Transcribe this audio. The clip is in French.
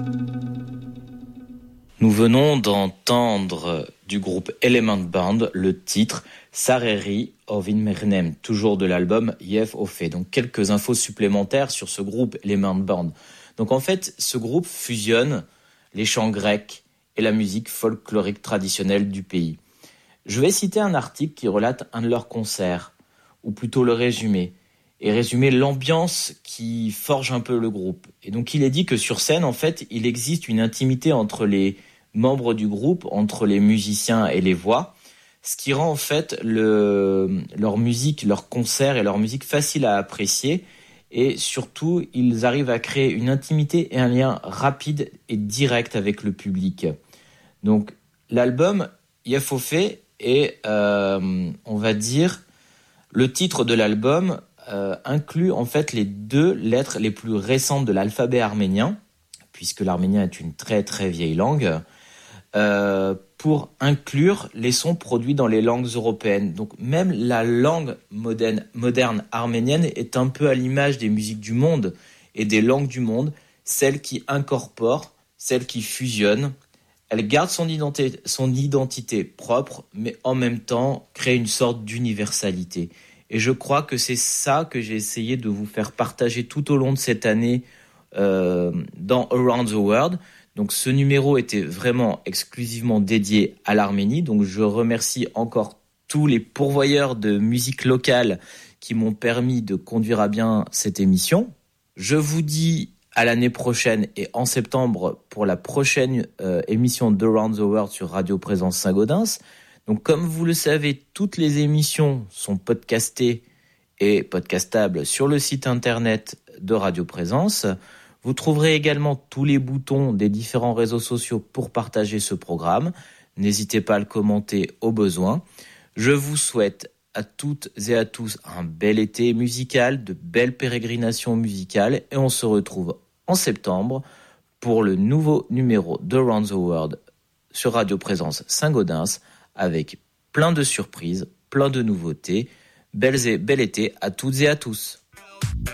Nous venons d'entendre du groupe Element Band le titre Sareri Ovin Mernem, toujours de l'album Yef Ofe. Donc quelques infos supplémentaires sur ce groupe Element Band. Donc en fait, ce groupe fusionne les chants grecs et la musique folklorique traditionnelle du pays. Je vais citer un article qui relate un de leurs concerts, ou plutôt le résumer, et résumer l'ambiance qui forge un peu le groupe. Et donc il est dit que sur scène, en fait, il existe une intimité entre les membres du groupe, entre les musiciens et les voix, ce qui rend en fait leur musique, leur concert et leur musique facile à apprécier. Et surtout, ils arrivent à créer une intimité et un lien rapide et direct avec le public. Donc l'album Yef Ofe est, on va dire, le titre de l'album inclut en fait les 2 lettres les plus récentes de l'alphabet arménien, puisque l'arménien est une très très vieille langue, pour inclure les sons produits dans les langues européennes. Donc même la langue moderne arménienne est un peu à l'image des musiques du monde et des langues du monde, celle qui incorpore, celle qui fusionne. Elle garde son identité propre, mais en même temps crée une sorte d'universalité. Et je crois que c'est ça que j'ai essayé de vous faire partager tout au long de cette année dans Around the World. Donc ce numéro était vraiment exclusivement dédié à l'Arménie. Donc je remercie encore tous les pourvoyeurs de musique locale qui m'ont permis de conduire à bien cette émission. Je vous dis à l'année prochaine et en septembre pour la prochaine émission d'Around the World sur Radio Présence Saint-Gaudens. Donc comme vous le savez, toutes les émissions sont podcastées et podcastables sur le site internet de Radio Présence. Vous trouverez également tous les boutons des différents réseaux sociaux pour partager ce programme. N'hésitez pas à le commenter au besoin. Je vous souhaite à toutes et à tous un bel été musical, de belles pérégrinations musicales et on se retrouve en septembre pour le nouveau numéro de Around the World sur Radio Présence Saint-Gaudens avec plein de surprises, plein de nouveautés. Bel été à toutes et à tous.